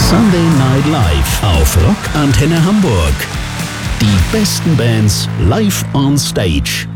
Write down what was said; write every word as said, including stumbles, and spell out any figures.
Sunday Night Live auf Rock Antenne Hamburg. Die besten Bands live on stage.